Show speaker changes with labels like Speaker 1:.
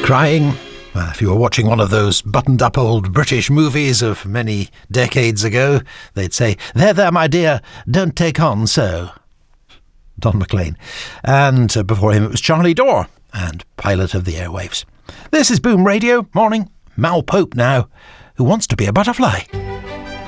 Speaker 1: Crying? Well, if you were watching one of those buttoned-up old British movies of many decades ago, they'd say, there, my dear, don't take on so. Don McLean. And before him it was Charlie Dore, and Pilot of the Airwaves. This is Boom Radio. Morning. Mal Pope now, who wants to be a butterfly.